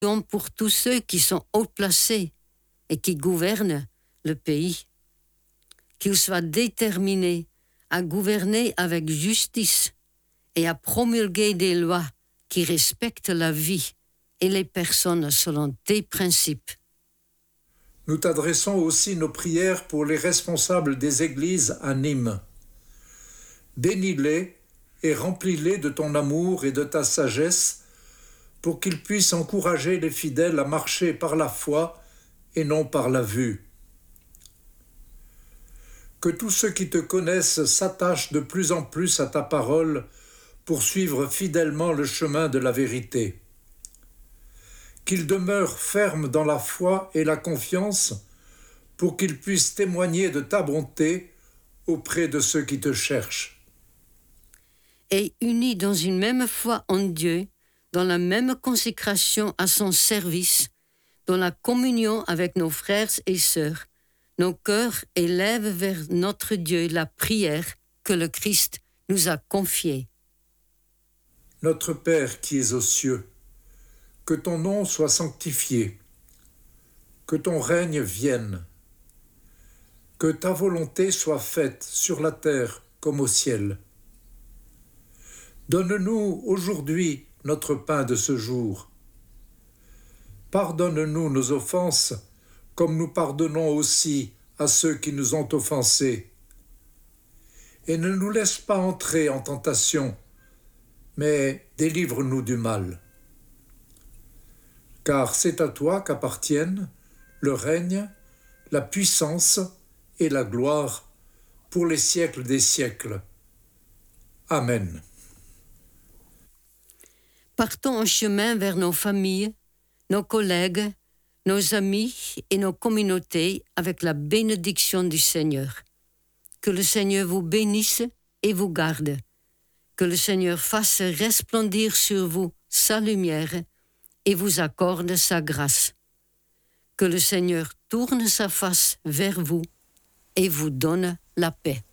Pour tous ceux qui sont haut placés et qui gouvernent le pays, qu'ils soient déterminés à gouverner avec justice et à promulguer des lois qui respectent la vie et les personnes selon tes principes. Nous t'adressons aussi nos prières pour les responsables des églises à Nîmes. Bénis-les et remplis-les de ton amour et de ta sagesse pour qu'ils puissent encourager les fidèles à marcher par la foi et non par la vue. Que tous ceux qui te connaissent s'attachent de plus en plus à ta parole pour suivre fidèlement le chemin de la vérité. Qu'ils demeurent fermes dans la foi et la confiance pour qu'ils puissent témoigner de ta bonté auprès de ceux qui te cherchent. Et unis dans une même foi en Dieu, dans la même consécration à son service, dans la communion avec nos frères et sœurs, nos cœurs élèvent vers notre Dieu la prière que le Christ nous a confiée. Notre Père qui es aux cieux, que ton nom soit sanctifié, que ton règne vienne, que ta volonté soit faite sur la terre comme au ciel. Donne-nous aujourd'hui notre pain de ce jour. Pardonne-nous nos offenses, comme nous pardonnons aussi à ceux qui nous ont offensés. Et ne nous laisse pas entrer en tentation, mais délivre-nous du mal. Car c'est à toi qu'appartiennent le règne, la puissance et la gloire pour les siècles des siècles. Amen. Partons en chemin vers nos familles, nos collègues, nos amis et nos communautés avec la bénédiction du Seigneur. Que le Seigneur vous bénisse et vous garde. Que le Seigneur fasse resplendir sur vous sa lumière et vous accorde sa grâce. Que le Seigneur tourne sa face vers vous et vous donne la paix.